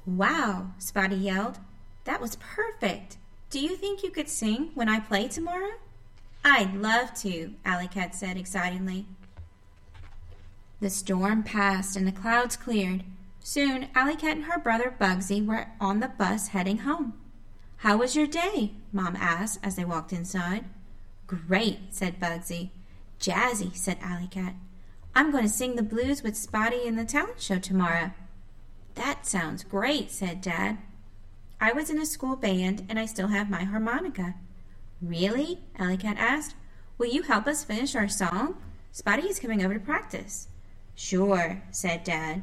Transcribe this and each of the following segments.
Wow, Spotty yelled. That was perfect. Do you think you could sing when I play tomorrow? I'd love to, Alley Cat said excitedly. The storm passed and the clouds cleared. Soon, Alley Cat and her brother Bugsy were on the bus heading home. How was your day? Mom asked as they walked inside. Great, said Bugsy. Jazzy, said Alley Cat. I'm going to sing the blues with Spotty in the talent show tomorrow. That sounds great, said Dad. I was in a school band and I still have my harmonica. Really? Alley Cat asked. Will you help us finish our song? Spotty is coming over to practice. Sure, said Dad.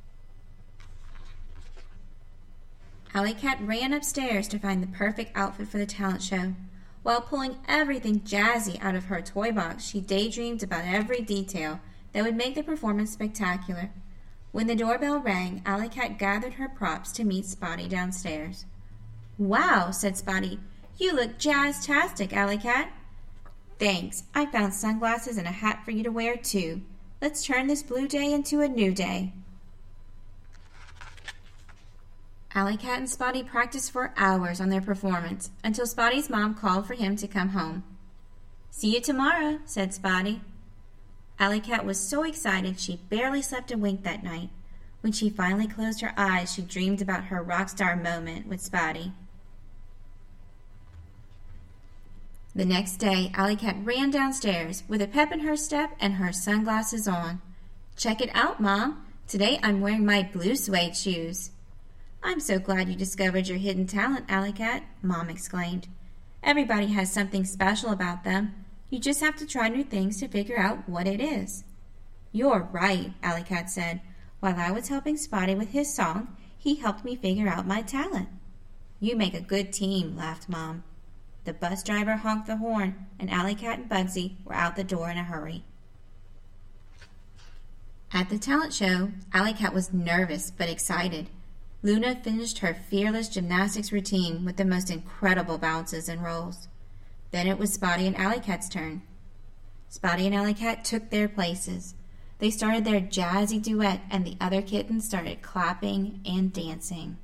Alley Cat ran upstairs to find the perfect outfit for the talent show. While pulling everything jazzy out of her toy box, she daydreamed about every detail that would make the performance spectacular. When the doorbell rang, Alley Cat gathered her props to meet Spotty downstairs. Wow, said Spotty. You look jazz-tastic, Alley Cat. Thanks. I found sunglasses and a hat for you to wear, too. Let's turn this blue day into a new day. Alley Cat and Spotty practiced for hours on their performance until Spotty's mom called for him to come home. See you tomorrow, said Spotty. Alley Cat was so excited she barely slept a wink that night. When she finally closed her eyes, she dreamed about her rock star moment with Spotty. The next day, Alley Cat ran downstairs with a pep in her step and her sunglasses on. Check it out, Mom. Today I'm wearing my blue suede shoes. I'm so glad you discovered your hidden talent, Alley Cat, Mom exclaimed. Everybody has something special about them. You just have to try new things to figure out what it is. You're right, Alley Cat said. While I was helping Spotty with his song, he helped me figure out my talent. You make a good team, laughed Mom. The bus driver honked the horn, and Alley Cat and Bugsy were out the door in a hurry. At the talent show, Alley Cat was nervous but excited. Luna finished her fearless gymnastics routine with the most incredible bounces and rolls. Then it was Spotty and Alley Cat's turn. Spotty and Alley Cat took their places. They started their jazzy duet, and the other kittens started clapping and dancing.